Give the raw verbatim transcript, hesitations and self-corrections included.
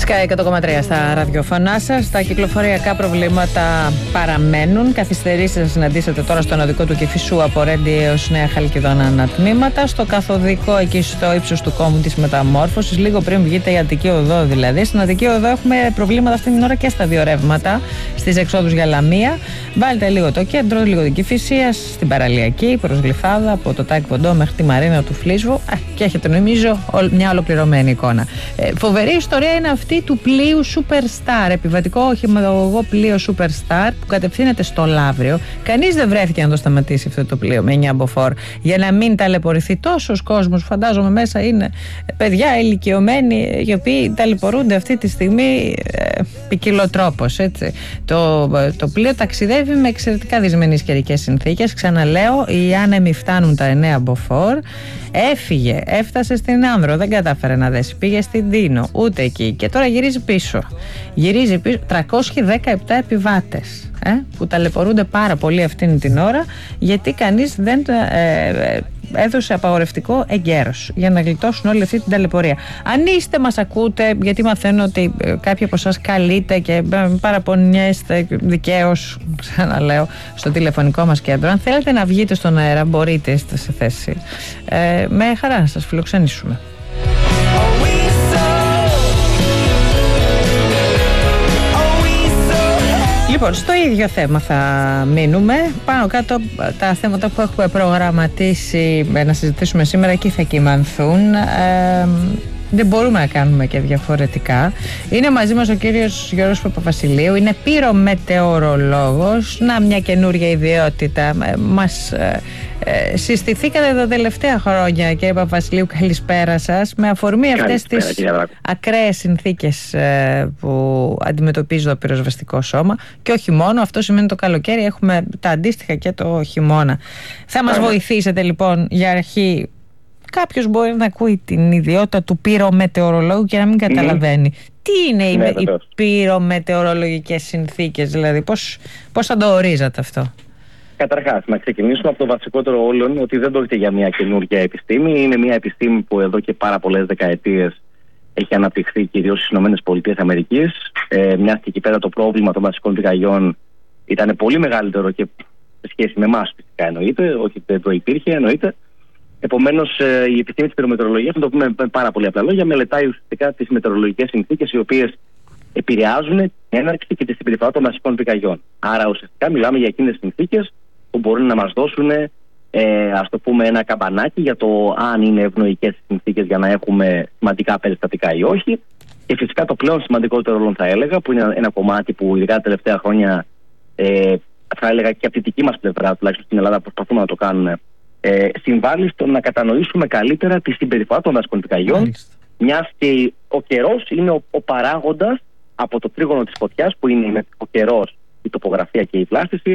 Sky εκατό κόμμα τρία στα ραδιοφωνά σας. Τα κυκλοφοριακά προβλήματα παραμένουν. Καθυστερήσεις θα συναντήσετε τώρα στον οδικό του Κηφισού από Ρέντι έως Νέα Χαλκιδόνα ανατμήματα. Στο καθοδικό εκεί στο ύψος του κόμβου της Μεταμόρφωσης, λίγο πριν βγείτε η Αττική Οδό δηλαδή. Στην Αττική Οδό έχουμε προβλήματα αυτή την ώρα και στα δύο ρεύματα, στις εξόδους για Λαμία. Βάλτε λίγο το κέντρο, λίγο την Κηφισία, στην Παραλιακή, προς Γλυφάδα, από το Τάκ Ποντό μέχρι τη Μαρίνα του Φλίσβου. Και έχετε νομίζω μια ολοκληρωμένη εικόνα. Ε, φοβερή ιστορία είναι αυτή του πλοίου Superstar, επιβατικό οχηματογωγό πλοίο Superstar που κατευθύνεται στο Λαύριο. Κανείς δεν βρέθηκε να το σταματήσει αυτό το πλοίο με εννιά μποφόρ για να μην ταλαιπωρηθεί τόσος κόσμος. Φαντάζομαι μέσα είναι παιδιά ηλικιωμένοι οι οποίοι ταλαιπωρούνται αυτή τη στιγμή ε, ποικιλοτρόπως, έτσι. Το, το πλοίο ταξιδεύει με εξαιρετικά δυσμενείς καιρικές συνθήκες. Ξαναλέω, οι άνεμοι φτάνουν τα εννιά μποφόρ. Έφυγε, έφτασε στην Άνδρο, δεν κατάφερε να δέσει. Πήγε στην Τίνο, ούτε εκεί. Και τώρα γυρίζει πίσω. Γυρίζει πίσω τριακόσιοι δεκαεπτά επιβάτες ε, που ταλαιπωρούνται πάρα πολύ αυτήν την ώρα, γιατί κανείς δεν ε, ε, έδωσε απαγορευτικό εγκαίρος για να γλιτώσουν όλη αυτή την ταλαιπωρία. Αν είστε, μας ακούτε, γιατί μαθαίνω ότι κάποιοι από εσάς καλείτε και παραπονιέστε δικαίως, ξαναλέω, στο τηλεφωνικό μας κέντρο. Αν θέλετε να βγείτε στον αέρα, μπορείτε, είστε σε θέση. Ε, με χαρά να σας φιλοξενήσουμε. Λοιπόν, στο ίδιο θέμα θα μείνουμε. Πάνω κάτω τα θέματα που έχουμε προγραμματίσει να συζητήσουμε σήμερα εκεί θα κυμανθούν. Ε, δεν μπορούμε να κάνουμε και διαφορετικά. Είναι μαζί μας ο κύριος Γιώργος Παπαβασιλείου. Είναι πυρομετεωρολόγος. Να, μια καινούργια ιδιότητα. Μας ε, ε, συστηθήκατε τα τελευταία χρόνια, κύριε Παπαβασιλείου. Καλησπέρα σας. Με αφορμή αυτές τις ακραίες συνθήκες ε, που αντιμετωπίζει το πυροσβεστικό σώμα. Και όχι μόνο, αυτό σημαίνει το καλοκαίρι. Έχουμε τα αντίστοιχα και το χειμώνα. Θα μας βοηθήσετε λοιπόν για αρχή. Κάποιος μπορεί να ακούει την ιδιότητα του πυρομετεωρολόγου και να μην καταλαβαίνει. Mm-hmm. Τι είναι οι, ναι, οι πυρομετεωρολογικές συνθήκες, δηλαδή, πώς, πώς θα το ορίζατε αυτό? Καταρχάς, να ξεκινήσουμε από το βασικότερο όλων, ότι δεν πρόκειται για μια καινούργια επιστήμη. Είναι μια επιστήμη που εδώ και πάρα πολλές δεκαετίες έχει αναπτυχθεί κυρίως στις ΗΠΑ. Ε, μια και εκεί πέρα το πρόβλημα των βασικών πυρκαγιών ήταν πολύ μεγαλύτερο και σε σχέση με εμάς, φυσικά εννοείται, όχι δεν το υπήρχε, εννοείται. Επομένως, η επιστήμη της πυρομετεωρολογίας, να το πούμε με πάρα πολύ απλά λόγια, μελετάει ουσιαστικά τις μετεωρολογικές συνθήκες οι οποίες επηρεάζουν την έναρξη και τη συμπεριφορά των βασικών πυρκαγιών. Άρα, ουσιαστικά μιλάμε για εκείνες τις συνθήκες που μπορούν να μας δώσουν, ε, ας το πούμε, ένα καμπανάκι για το αν είναι ευνοϊκές οι συνθήκες για να έχουμε σημαντικά περιστατικά ή όχι. Και φυσικά το πλέον σημαντικότερο ρόλο, θα έλεγα, που είναι ένα κομμάτι που ειδικά τα τελευταία χρόνια, ε, θα έλεγα και από τη δική μας πλευρά, τουλάχιστον στην Ελλάδα, προσπαθούμε να το κάνουμε. Ε, συμβάλλει στο να κατανοήσουμε καλύτερα τη συμπεριφορά των βασικών πυρκαγιών, μιας και ο καιρός είναι ο, ο παράγοντας από το τρίγωνο της φωτιάς, που είναι ο καιρός, η τοπογραφία και η βλάστηση,